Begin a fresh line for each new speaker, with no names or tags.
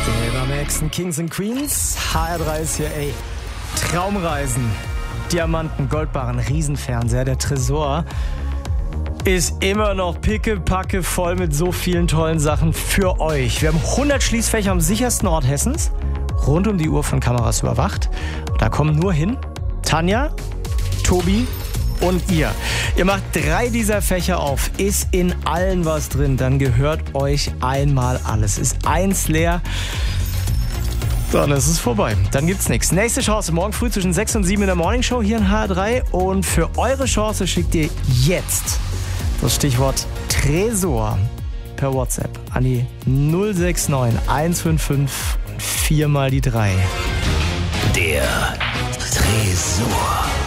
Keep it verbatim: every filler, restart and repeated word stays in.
Nächsten Kings and Queens. H R drei ist hier, ey. Traumreisen. Diamanten, Goldbarren, Riesenfernseher. Der Tresor ist immer noch pickepacke voll mit so vielen tollen Sachen für euch. Wir haben hundert Schließfächer am sichersten Ort Hessens. Rund um die Uhr von Kameras überwacht. Da kommen nur hin Tanja, Tobi und ihr. Ihr macht drei dieser Fächer auf. Ist in allen was drin. Dann gehört euch einmal alles. Ist eins leer. Dann ist es vorbei. Dann gibt's nichts. Nächste Chance morgen früh zwischen sechs und sieben in der Morningshow hier in H R drei. Und für eure Chance schickt ihr jetzt das Stichwort Tresor per WhatsApp an die null sechs neun eins fünf fünf und vier mal die drei.
Der Tresor.